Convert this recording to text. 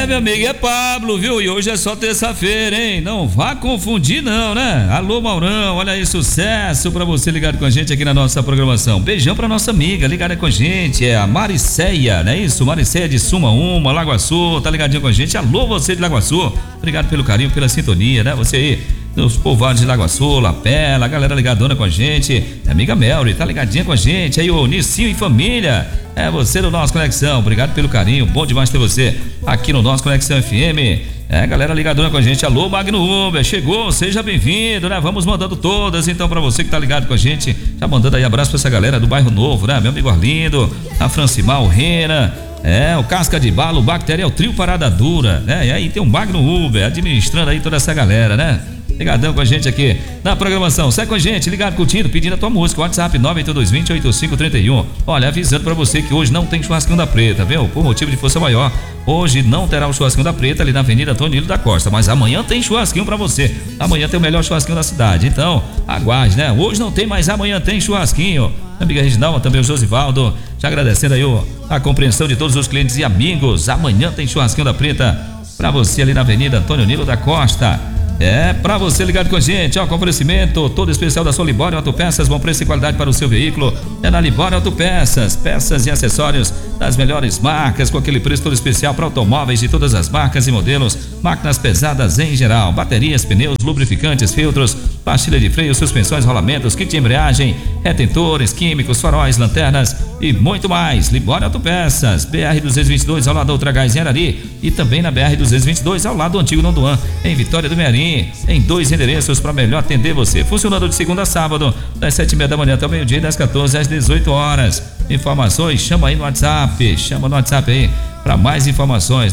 meu amigo, é Pablo, viu? E hoje é só terça-feira, hein? Não vá confundir não, né? Alô, Maurão, olha aí, sucesso pra você ligado com a gente aqui na nossa programação. Beijão pra nossa amiga ligada com a gente, é a Mariceia, não é isso? Mariceia de Sumaúma, Lagoaçu, tá ligadinho com a gente? Alô, você de Lagoaçu, obrigado pelo carinho, pela sintonia, né? Você aí, os povoados de Lagoaçu, Lapela, a galera ligadona com a gente, a amiga Melry, tá ligadinha com a gente, aí o Nicinho e família, é você do nosso Conexão, obrigado pelo carinho, bom demais ter você aqui no nosso Conexão FM, galera ligadona com a gente, alô Magno Uber, chegou, seja bem-vindo, né, vamos mandando todas, então pra você que tá ligado com a gente, já mandando aí abraço pra essa galera do bairro Novo, né, meu amigo Arlindo, a Francimar, o Rena, o Casca de Bala, o Bactéria, o Trio Parada Dura, né, e aí tem o Magno Uber, administrando aí toda essa galera, né, ligadão com a gente aqui na programação. Sai com a gente, ligado, curtindo, pedindo a tua música. WhatsApp 98220-8531. Olha, avisando pra você que hoje não tem churrasquinho da Preta, viu? Por motivo de força maior, hoje não terá o churrasquinho da Preta ali na Avenida Tonilo da Costa. Mas amanhã tem churrasquinho pra você. Amanhã tem o melhor churrasquinho da cidade. Então, aguarde, né? Hoje não tem, mas amanhã tem churrasquinho. Minha amiga Reginalda, também o Josivaldo. Já agradecendo aí a compreensão de todos os clientes e amigos. Amanhã tem churrasquinho da Preta pra você ali na Avenida Antônio Nilo da Costa. Pra você ligado com a gente, com oferecimento todo especial da sua Libório Autopeças, bom preço e qualidade para o seu veículo, na Libório Autopeças, peças e acessórios das melhores marcas, com aquele preço todo especial para automóveis de todas as marcas e modelos, máquinas pesadas em geral, baterias, pneus, lubrificantes, filtros, pastilha de freio, suspensões, rolamentos, kit de embreagem, retentores, químicos, faróis, lanternas e muito mais. Libório Autopeças, BR-222 ao lado da Ultra Gás em Arari e também na BR-222 ao lado do antigo Nonduan, em Vitória do Mearim, em 2 endereços para melhor atender você. Funcionando de segunda a sábado, das 7h30 da manhã até o meio-dia, das 14 às 18 horas. Informações, chama aí no WhatsApp, chama no WhatsApp aí para mais informações.